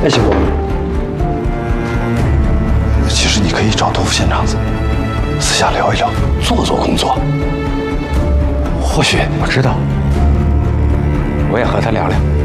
哎，小郭， 其实你可以找杜副县长私下聊一聊，做工作。或许我知道，我也和他聊聊。